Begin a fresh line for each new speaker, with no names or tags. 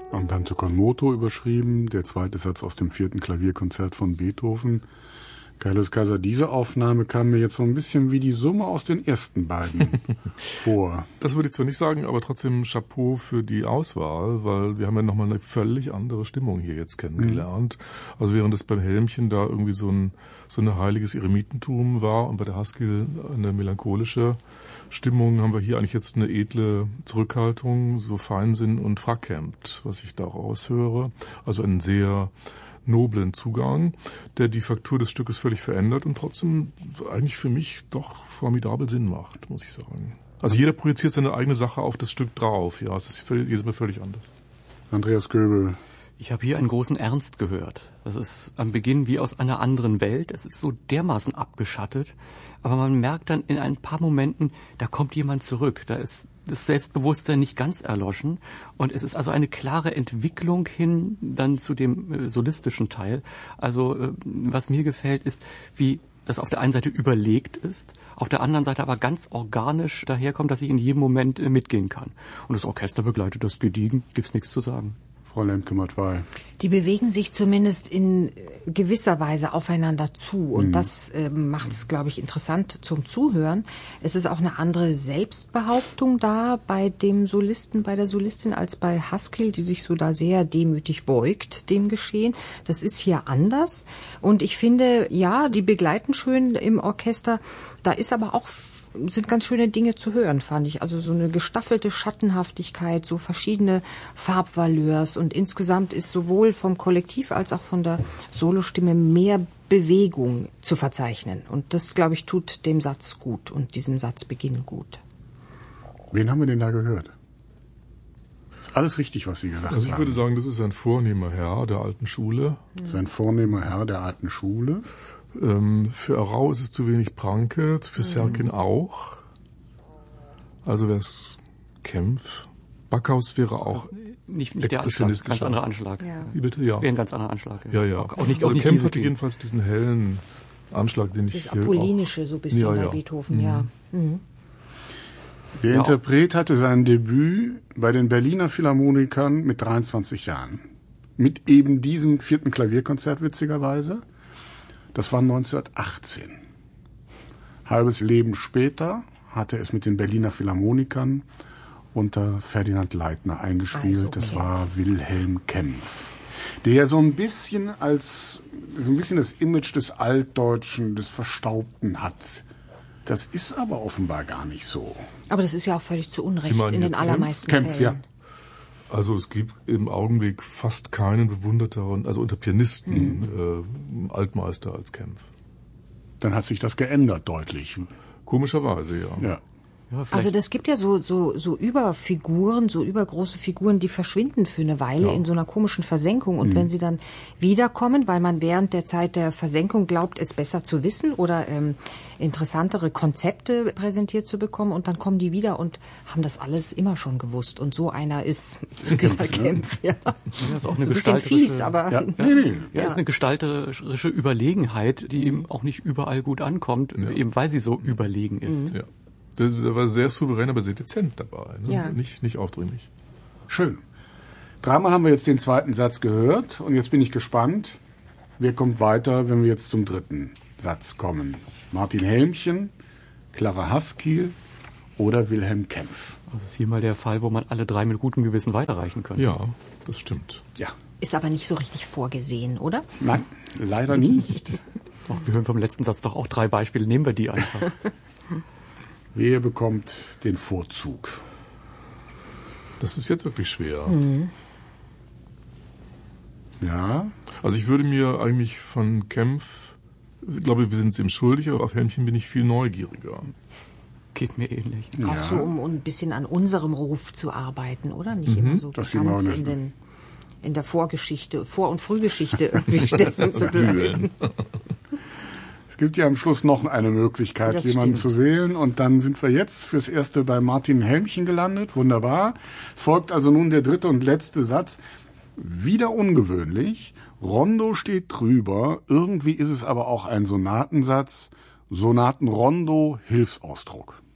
Andante con moto überschrieben, der zweite Satz aus dem 4. Klavierkonzert von Beethoven. Carlos Casa, diese Aufnahme kam mir jetzt so ein bisschen wie die Summe aus den ersten beiden vor.
Das würde ich zwar nicht sagen, aber trotzdem Chapeau für die Auswahl, weil wir haben ja nochmal eine völlig andere Stimmung hier jetzt kennengelernt. Also während es beim Helmchen da irgendwie so ein heiliges Eremitentum war und bei der Haskell eine melancholische Stimmung, haben wir hier eigentlich jetzt eine edle Zurückhaltung, so Feinsinn und Frackhemd, was ich daraus höre. Also einen sehr noblen Zugang, der die Faktur des Stückes völlig verändert und trotzdem eigentlich für mich doch formidabel Sinn macht, muss ich sagen. Also jeder projiziert seine eigene Sache auf das Stück drauf. Ja, es ist jedes Mal völlig anders.
Andreas Göbel.
Ich habe hier einen großen Ernst gehört. Das ist am Beginn wie aus einer anderen Welt. Es ist so dermaßen abgeschattet. Aber man merkt dann in ein paar Momenten, da kommt jemand zurück. Da ist das Selbstbewusstsein nicht ganz erloschen. Und es ist also eine klare Entwicklung hin dann zu dem solistischen Teil. Also was mir gefällt, ist, wie das auf der einen Seite überlegt ist, auf der anderen Seite aber ganz organisch daherkommt, dass ich in jedem Moment mitgehen kann. Und das Orchester begleitet das gediegen, gibt's nichts zu sagen.
Frau Lemke-Matwei.
Die bewegen sich zumindest in gewisser Weise aufeinander zu. Und das macht es, glaube ich, interessant zum Zuhören. Es ist auch eine andere Selbstbehauptung da bei dem Solisten, bei der Solistin, als bei Haskell, die sich so da sehr demütig beugt dem Geschehen. Das ist hier anders. Und ich finde, ja, die begleiten schön im Orchester. Da ist aber auch sind ganz schöne Dinge zu hören, fand ich. Also so eine gestaffelte Schattenhaftigkeit, so verschiedene Farbvaleurs und insgesamt ist sowohl vom Kollektiv als auch von der Solostimme mehr Bewegung zu verzeichnen. Und das, glaube ich, tut dem Satz gut und diesem Satzbeginn gut.
Wen haben wir denn da gehört? Ist alles richtig, was Sie gesagt haben.
Also ich würde sagen, das ist ein vornehmer Herr der alten Schule.
Das ist ein vornehmer Herr der alten Schule.
Für Arau ist es zu wenig Pranke, für Serkin auch. Also wäre es Kempf. Backhaus wäre auch
nicht der Anschlag, ganz anderer Anschlag.
Ja. Wie bitte? Ja.
Wäre ein ganz anderer Anschlag.
Ja.
Auch nicht,
also
auch nicht
Kempf hatte jedenfalls diesen hellen Anschlag, den ich
das Apollinische so ein bisschen bei Beethoven, ja.
Der Interpret hatte sein Debüt bei den Berliner Philharmonikern mit 23 Jahren. Mit eben diesem 4. Klavierkonzert, witzigerweise. Das war 1918. Halbes Leben später hatte es mit den Berliner Philharmonikern unter Ferdinand Leitner eingespielt. Also, okay. Das war Wilhelm Kempff, der so ein bisschen das Image des Altdeutschen, des Verstaubten hat. Das ist aber offenbar gar nicht so.
Aber das ist ja auch völlig zu Unrecht in den allermeisten
Kempff,
Fällen.
Ja.
Also es gibt im Augenblick fast keinen bewunderteren, also unter Pianisten, Altmeister als Kempff.
Dann hat sich das geändert, deutlich.
Komischerweise, ja.
Also das gibt ja so Überfiguren, so übergroße Figuren, die verschwinden für eine Weile in so einer komischen Versenkung. Und wenn sie dann wiederkommen, weil man während der Zeit der Versenkung glaubt, es besser zu wissen oder interessantere Konzepte präsentiert zu bekommen, und dann kommen die wieder und haben das alles immer schon gewusst. Und so einer ist dieser Kempff. Ja.
Das ist auch eine
so ein bisschen fies, aber
ist eine gestalterische Überlegenheit, die eben auch nicht überall gut ankommt, eben weil sie so überlegen ist.
Ja. Der war sehr souverän, aber sehr dezent dabei. Ne?
Ja.
Nicht aufdringlich.
Schön. Dreimal haben wir jetzt den zweiten Satz gehört und jetzt bin ich gespannt, wer kommt weiter, wenn wir jetzt zum dritten Satz kommen. Martin Helmchen, Clara Haskell oder Wilhelm Kempff.
Das ist hier mal der Fall, wo man alle drei mit gutem Gewissen weiterreichen könnte.
Ja, das stimmt.
Ja.
ist aber nicht so richtig vorgesehen, oder?
Nein, leider nicht.
Ach, wir hören vom letzten Satz doch auch 3 Beispiele. Nehmen wir die einfach.
Wer bekommt den Vorzug?
Das ist jetzt wirklich schwer.
Ja.
Also ich würde mir eigentlich von Kempff, ich glaube, wir sind es ihm schuldig, aber auf Helmchen bin ich viel neugieriger.
Geht mir ähnlich.
Ja. Auch so, um ein bisschen an unserem Ruf zu arbeiten, oder? Nicht immer so
das
ganz in der Vorgeschichte, Vor- und Frühgeschichte irgendwie stecken zu bleiben.
Es gibt ja am Schluss noch eine Möglichkeit,
Das
jemanden
stimmt.
zu wählen. Und dann sind wir jetzt fürs Erste bei Martin Helmchen gelandet. Wunderbar. Folgt also nun der dritte und letzte Satz. Wieder ungewöhnlich. Rondo steht drüber. Irgendwie ist es aber auch ein Sonatensatz. Sonatenrondo, Hilfsausdruck.